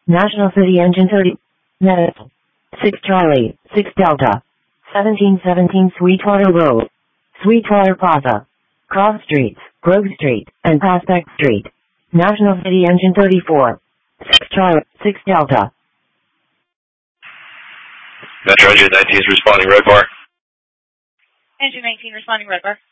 National City Engine 30. Net. 6 Charlie, 6 Delta. 1717 Sweetwater Road. Sweetwater Plaza. Cross Streets, Grove Street, and Prospect Street. National City Engine 34. 6 Charlie, 6 Delta. Metro Engine 19 is responding, Red Bar. Engine 19 responding, Red Bar.